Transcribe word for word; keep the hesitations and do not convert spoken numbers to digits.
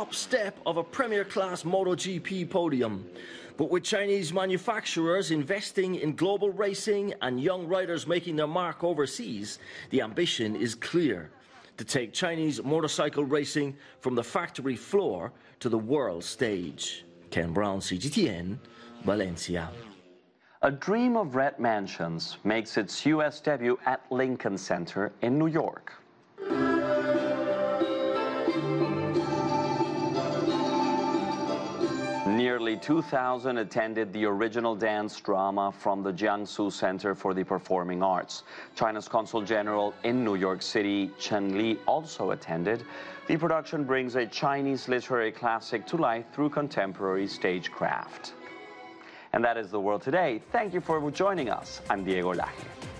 top step of a premier-class MotoGP podium. But with Chinese manufacturers investing in global racing and young riders making their mark overseas, the ambition is clear: to take Chinese motorcycle racing from the factory floor to the world stage. Ken Brown, C G T N, Valencia. A dream of red mansions makes its U S debut at Lincoln Center in New York. Nearly two thousand attended the original dance drama from the Jiangsu Center for the Performing Arts. China's Consul General in New York City, Chen Li, also attended. The production brings a Chinese literary classic to life through contemporary stagecraft. And that is the world today. Thank you for joining us. I'm Diego Laje.